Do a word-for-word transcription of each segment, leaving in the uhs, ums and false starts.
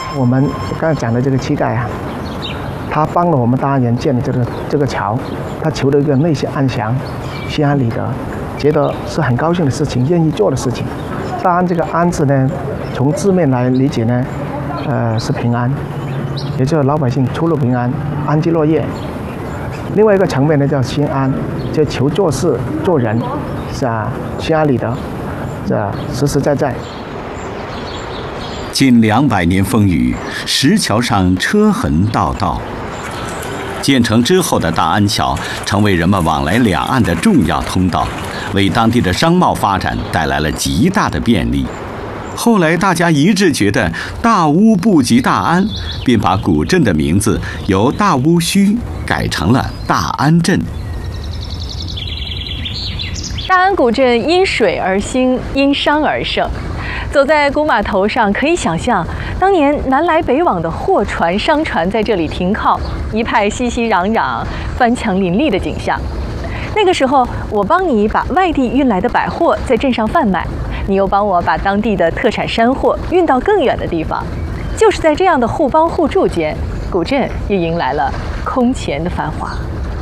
我们刚才讲的这个乞丐啊，他帮了我们大安人建的这个这个桥，他求了一个内心安详、心安理得，觉得是很高兴的事情，愿意做的事情。大安这个安字呢，从字面来理解呢，呃是平安，也就是老百姓出入平安，安居乐业。另外一个层面呢叫心安，就求做事做人是啊心安理得，这实实在在。 近两百年风雨，石桥上车痕道道。建成之后的大安桥成为人们往来两岸的重要通道，为当地的商贸发展带来了极大的便利。后来大家一致觉得大巫不及大安，便把古镇的名字由大巫墟改成了大安镇。 大安古镇因水而兴，因商而盛。走在古码头上，可以想象当年南来北往的货船、商船在这里停靠，一派熙熙攘攘、翻墙林立的景象。那个时候，我帮你把外地运来的百货在镇上贩卖，你又帮我把当地的特产山货运到更远的地方。就是在这样的互帮互助间，古镇也迎来了空前的繁华。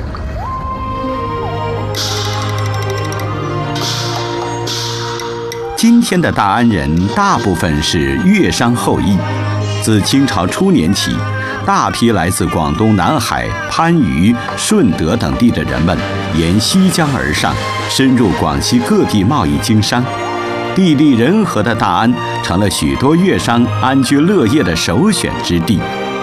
今天的大安人大部分是粤商后裔，自清朝初年起，大批来自广东南海、番禺、顺德等地的人们沿西江而上，深入广西各地贸易经商。地利人和的大安成了许多粤商安居乐业的首选之地。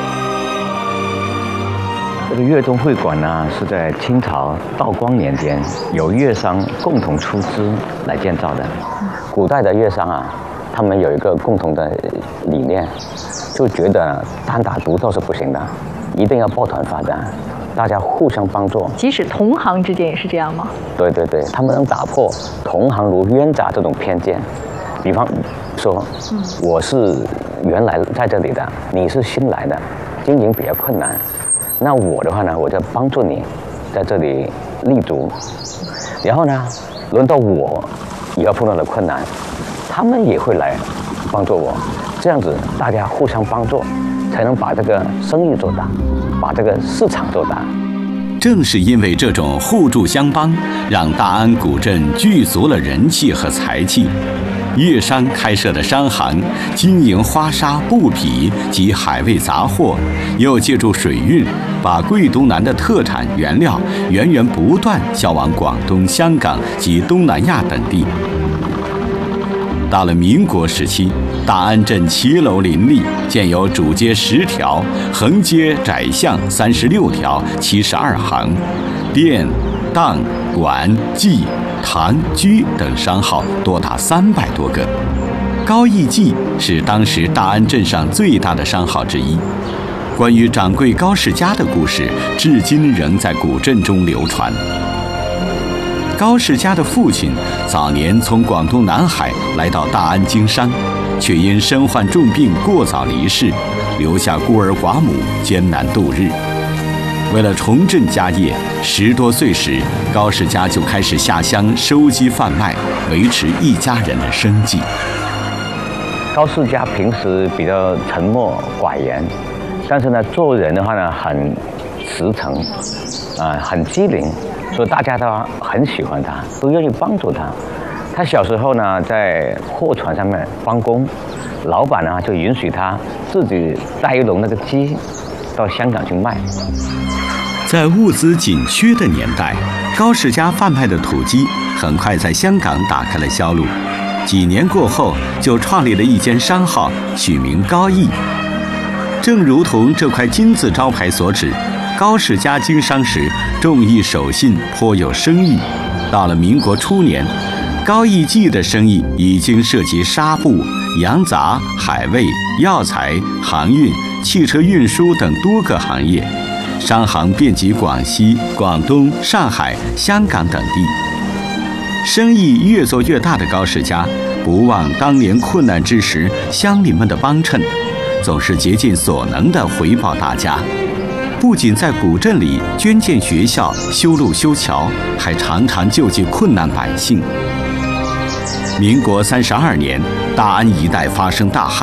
这个粤东会馆呢，是在清朝道光年间由粤商共同出资来建造的。古代的粤商啊，他们有一个共同的理念，就觉得单打独斗是不行的，一定要抱团发展，大家互相帮助。 即使同行之间也是这样吗？ 对对对，他们能打破同行如冤家这种偏见。比方说，嗯、我是原来在这里的，你是新来的，经营比较困难，那我的话呢，我就帮助你在这里立足。然后呢，轮到我以后碰到了困难，他们也会来帮助我，这样子大家互相帮助，才能把这个生意做大，把这个市场做大。 正是因为这种互助相帮，让大安古镇具足了人气和财气。粤商开设的商行经营花纱、布匹及海味杂货，又借助水运，把贵东南的特产原料源源不断销往广东、香港及东南亚等地。到了民国时期，大安镇骑楼林立，建有主街十条，横街窄巷三十六条，七十二行，店、档、馆、记、堂、居等商号多达三百多个。高义记是当时大安镇上最大的商号之一。关于掌柜高世家的故事，至今仍在古镇中流传。高世家的父亲早年从广东南海来到大安经商，却因身患重病过早离世，留下孤儿寡母艰难度日。为了重振家业，十多岁时，高世家就开始下乡收集贩卖，维持一家人的生计。 高世家平时比较沉默寡言，但是呢，做人的话呢，很实诚，啊、呃，很机灵，所以大家都很喜欢他，都愿意帮助他。他小时候呢，在货船上面帮工，老板呢就允许他自己带一笼那个鸡到香港去卖。 在物资紧缺的年代，高世家贩卖的土鸡很快在香港打开了销路。几年过后，就创立了一间商号，取名高义。正如同这块金字招牌所指，高世家经商时重义守信，颇有声誉。到了民国初年，高义记的生意已经涉及纱布、洋杂、海味、药材、航运、汽车运输等多个行业。商行遍及广西、广东、上海、香港等地，生意越做越大的高世家，不忘当年困难之时乡邻们的帮衬，总是竭尽所能地回报大家。不仅在古镇里捐建学校、修路修桥，还常常救济困难百姓。民国三十二年，大安一带发生大旱。